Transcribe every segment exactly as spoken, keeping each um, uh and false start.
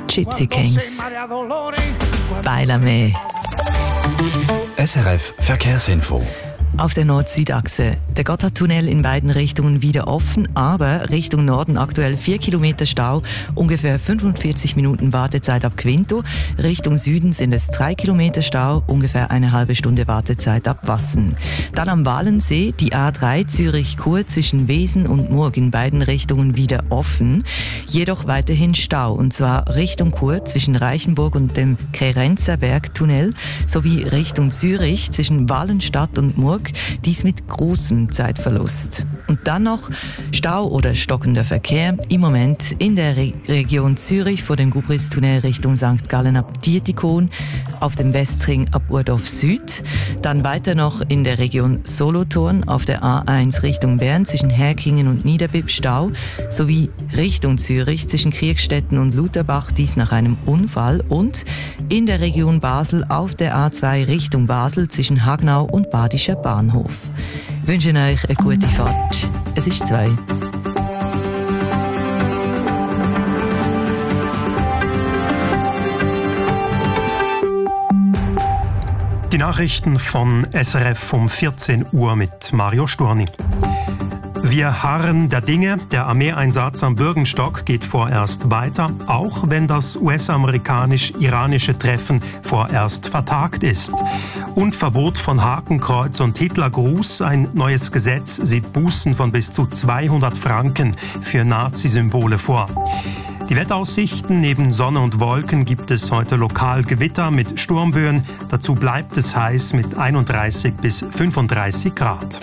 Gypsy Kings. Bailame. S R F Verkehrsinfo. Auf der Nord-Süd-Achse. Der Gotthardtunnel in beiden Richtungen wieder offen, aber Richtung Norden aktuell vier Kilometer Stau, ungefähr fünfundvierzig Minuten Wartezeit ab Quinto. Richtung Süden sind es drei Kilometer Stau, ungefähr eine halbe Stunde Wartezeit ab Wassen. Dann am Walensee die A drei Zürich-Chur zwischen Wesen und Murg in beiden Richtungen wieder offen, jedoch weiterhin Stau, und zwar Richtung Chur zwischen Reichenburg und dem Krerenzer Bergtunnel sowie Richtung Zürich zwischen Wallenstadt und Murg, dies mit großem Zeitverlust. Und dann noch Stau oder stockender Verkehr, im Moment in der Re- Region Zürich vor dem Gubristunnel Richtung Sankt Gallen ab Dietikon, auf dem Westring ab Urdorf Süd, dann weiter noch in der Region Solothurn auf der A eins Richtung Bern zwischen Herkingen und Niederbipp Stau, sowie Richtung Zürich zwischen Kriegstetten und Lutherbach, dies nach einem Unfall, und in der Region Basel auf der A zwei Richtung Basel zwischen Hagnau und Badischer Bahnhof. Ich wünsche euch eine gute Fahrt. Es ist zwei. Die Nachrichten von S R F um vierzehn Uhr mit Mario Sturni. Wir harren der Dinge. Der Armeeeinsatz am Bürgenstock geht vorerst weiter, auch wenn das U S-amerikanisch-iranische Treffen vorerst vertagt ist. Und Verbot von Hakenkreuz und Hitlergruß. Ein neues Gesetz sieht Bußen von bis zu zweihundert Franken für Nazi-Symbole vor. Die Wetteraussichten: neben Sonne und Wolken gibt es heute lokal Gewitter mit Sturmböen. Dazu bleibt es heiß mit einunddreißig bis fünfunddreißig Grad.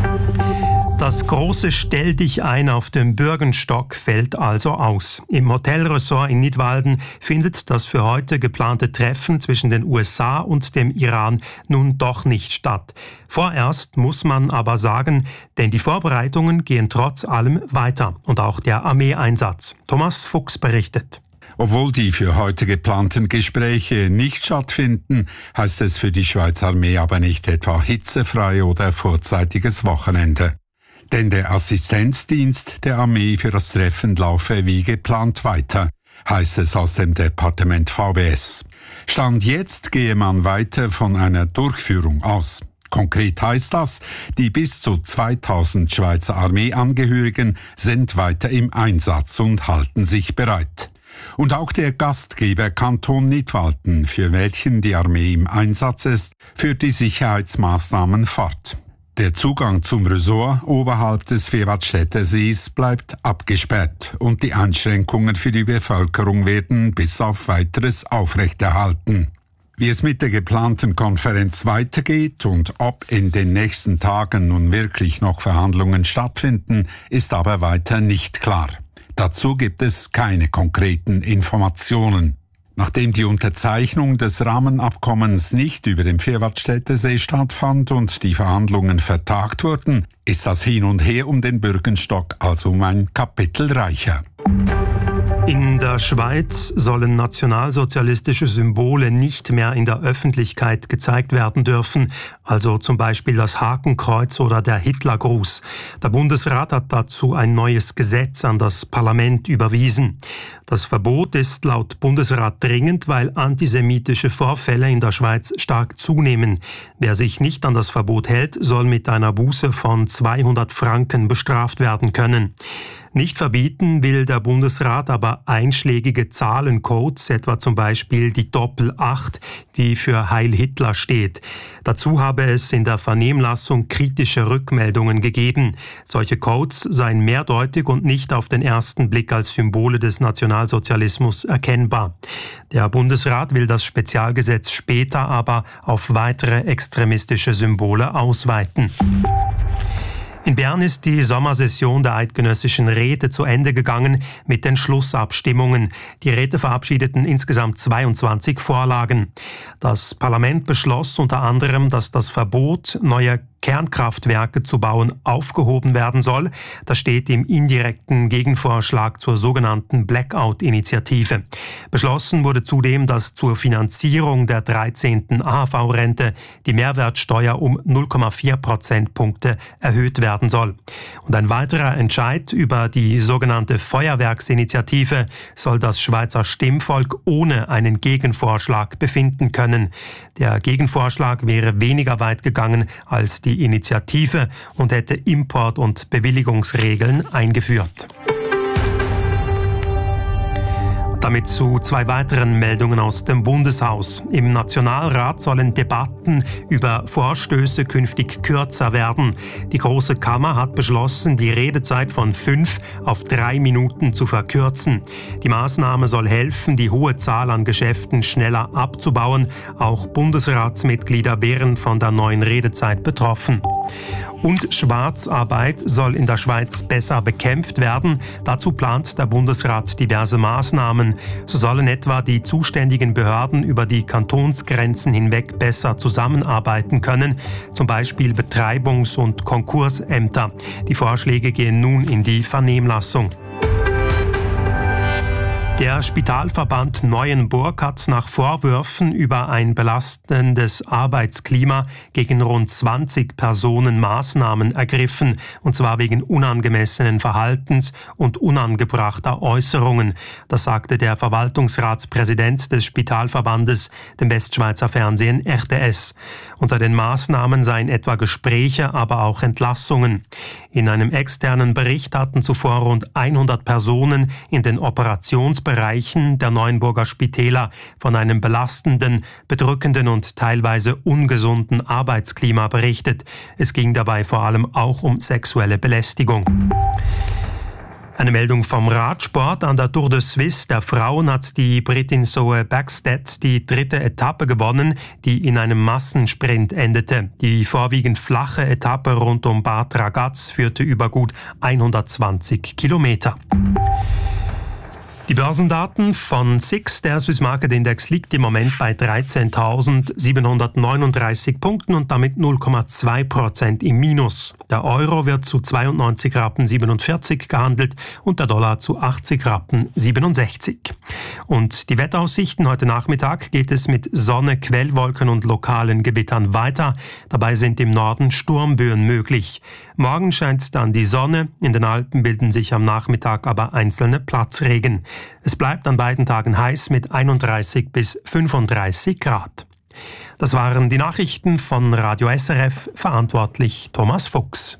Das große Stell dich ein auf dem Bürgenstock fällt also aus. Im Hotelressort in Nidwalden findet das für heute geplante Treffen zwischen den U S A und dem Iran nun doch nicht statt. Vorerst muss man aber sagen, denn die Vorbereitungen gehen trotz allem weiter und auch der Armeeeinsatz. Thomas Fuchs berichtet. Obwohl die für heute geplanten Gespräche nicht stattfinden, heißt es für die Schweizer Armee aber nicht etwa hitzefrei oder vorzeitiges Wochenende. Denn der Assistenzdienst der Armee für das Treffen laufe wie geplant weiter, heißt es aus dem Departement V B S. Stand jetzt gehe man weiter von einer Durchführung aus. Konkret heißt das, die bis zu zweitausend Schweizer Armeeangehörigen sind weiter im Einsatz und halten sich bereit. Und auch der Gastgeber Kanton Nidwalden, für welchen die Armee im Einsatz ist, führt die Sicherheitsmaßnahmen fort. Der Zugang zum Ressort oberhalb des Vierwaldstätter Sees bleibt abgesperrt und die Einschränkungen für die Bevölkerung werden bis auf Weiteres aufrechterhalten. Wie es mit der geplanten Konferenz weitergeht und ob in den nächsten Tagen nun wirklich noch Verhandlungen stattfinden, ist aber weiter nicht klar. Dazu gibt es keine konkreten Informationen. Nachdem die Unterzeichnung des Rahmenabkommens nicht über den Vierwaldstätter See stattfand und die Verhandlungen vertagt wurden, ist das Hin und Her um den Bürgenstock also um ein Kapitel reicher. In der Schweiz sollen nationalsozialistische Symbole nicht mehr in der Öffentlichkeit gezeigt werden dürfen, also zum Beispiel das Hakenkreuz oder der Hitlergruß. Der Bundesrat hat dazu ein neues Gesetz an das Parlament überwiesen. Das Verbot ist laut Bundesrat dringend, weil antisemitische Vorfälle in der Schweiz stark zunehmen. Wer sich nicht an das Verbot hält, soll mit einer Buße von zweihundert Franken bestraft werden können. Nicht verbieten will der Bundesrat aber einschlägige Zahlencodes, etwa zum Beispiel die Doppel acht, die für Heil Hitler steht. Dazu habe es in der Vernehmlassung kritische Rückmeldungen gegeben. Solche Codes seien mehrdeutig und nicht auf den ersten Blick als Symbole des Nationalsozialismus erkennbar. Der Bundesrat will das Spezialgesetz später aber auf weitere extremistische Symbole ausweiten. In Bern ist die Sommersession der Eidgenössischen Räte zu Ende gegangen mit den Schlussabstimmungen. Die Räte verabschiedeten insgesamt zweiundzwanzig Vorlagen. Das Parlament beschloss unter anderem, dass das Verbot neuer Kernkraftwerke zu bauen aufgehoben werden soll. Das steht im indirekten Gegenvorschlag zur sogenannten Blackout-Initiative. Beschlossen wurde zudem, dass zur Finanzierung der dreizehnten A H V-Rente die Mehrwertsteuer um null Komma vier Prozentpunkte erhöht werden werden soll. Und ein weiterer Entscheid über die sogenannte Feuerwerksinitiative soll das Schweizer Stimmvolk ohne einen Gegenvorschlag befinden können. Der Gegenvorschlag wäre weniger weit gegangen als die Initiative und hätte Import- und Bewilligungsregeln eingeführt. Damit zu zwei weiteren Meldungen aus dem Bundeshaus. Im Nationalrat sollen Debatten über Vorstöße künftig kürzer werden. Die Große Kammer hat beschlossen, die Redezeit von fünf auf drei Minuten zu verkürzen. Die Maßnahme soll helfen, die hohe Zahl an Geschäften schneller abzubauen. Auch Bundesratsmitglieder wären von der neuen Redezeit betroffen. Und Schwarzarbeit soll in der Schweiz besser bekämpft werden. Dazu plant der Bundesrat diverse Maßnahmen. So sollen etwa die zuständigen Behörden über die Kantonsgrenzen hinweg besser zusammenarbeiten können, zum Beispiel Betreibungs- und Konkursämter. Die Vorschläge gehen nun in die Vernehmlassung. Der Spitalverband Neuenburg hat nach Vorwürfen über ein belastendes Arbeitsklima gegen rund zwanzig Personen Maßnahmen ergriffen, und zwar wegen unangemessenen Verhaltens und unangebrachter Äußerungen. Das sagte der Verwaltungsratspräsident des Spitalverbandes, dem Westschweizer Fernsehen R T S. Unter den Maßnahmen seien etwa Gespräche, aber auch Entlassungen. In einem externen Bericht hatten zuvor rund hundert Personen in den Operationsbereichen der Neuenburger Spitäler von einem belastenden, bedrückenden und teilweise ungesunden Arbeitsklima berichtet. Es ging dabei vor allem auch um sexuelle Belästigung. Eine Meldung vom Radsport. An der Tour de Suisse der Frauen hat die Britin Zoe Bäckstedt die dritte Etappe gewonnen, die in einem Massensprint endete. Die vorwiegend flache Etappe rund um Bad Ragaz führte über gut hundertzwanzig Kilometer. Die Börsendaten von S I X, der Swiss Market Index, liegt im Moment bei dreizehntausendsiebenhundertneununddreißig Punkten und damit null Komma zwei Prozent im Minus. Der Euro wird zu zweiundneunzig Rappen siebenundvierzig gehandelt und der Dollar zu achtzig Rappen siebenundsechzig. Und die Wetteraussichten: Heute Nachmittag geht es mit Sonne, Quellwolken und lokalen Gewittern weiter. Dabei sind im Norden Sturmböen möglich. Morgen scheint dann die Sonne, in den Alpen bilden sich am Nachmittag aber einzelne Platzregen. Es bleibt an beiden Tagen heiß mit einunddreißig bis fünfunddreißig Grad. Das waren die Nachrichten von Radio S R F, verantwortlich Thomas Fuchs.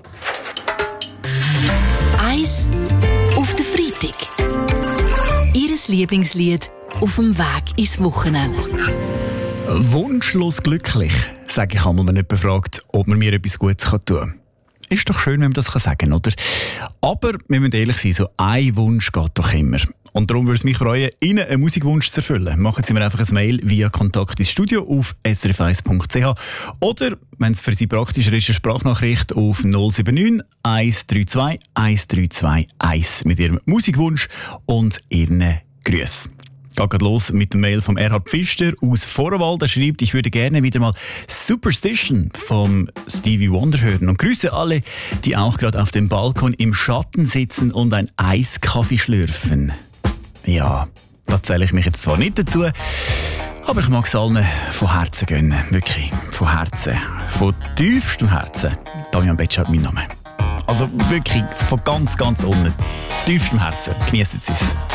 Eis auf den Freitag. Ihres Lieblingslied auf dem Weg ins Wochenende. Wunschlos glücklich, sage ich einmal, wenn jemand fragt, ob man mir etwas Gutes tun kann. Ist doch schön, wenn man das sagen kann, oder? Aber wir müssen ehrlich sein, so ein Wunsch geht doch immer. Und darum würde es mich freuen, Ihnen einen Musikwunsch zu erfüllen. Machen Sie mir einfach ein Mail via Kontakt ins Studio auf s r f eins punkt c h oder, wenn es für Sie praktischer ist, eine Sprachnachricht auf null sieben neun eins drei zwei eins drei zwei eins mit Ihrem Musikwunsch und Ihren Grüßen. Geht gerade los mit dem Mail vom Erhard Pfister aus Vorwald. Er schreibt, ich würde gerne wieder mal Superstition vom Stevie Wonder hören. Und grüße alle, die auch gerade auf dem Balkon im Schatten sitzen und ein Eiskaffee schlürfen. Ja, da zähle ich mich jetzt zwar nicht dazu, aber ich mag es allen von Herzen gönnen. Wirklich, von Herzen. Von tiefstem Herzen. Damian Betschart, mein Name. Also wirklich von ganz, ganz unten. Tiefstem Herzen. Genießen Sie es.